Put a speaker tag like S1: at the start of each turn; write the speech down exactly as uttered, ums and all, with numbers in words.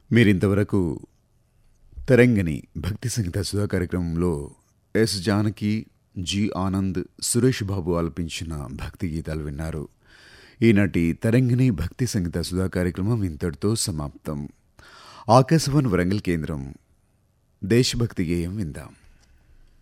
S1: మీరింతవరకు తరంగిణి భక్తి సంగీత సుధా కార్యక్రమంలో ఎస్ జానకి, జి ఆనంద్, సురేష్ బాబు ఆలపించిన భక్తి గీతాలు విన్నారు. ఈనాటి తరంగిణి భక్తి సంగీత సుధా కార్యక్రమం ఇంతటితో సమాప్తం. ఆకాశవాణి వరంగల్ కేంద్రం దేశభక్తి గేయం విందాం.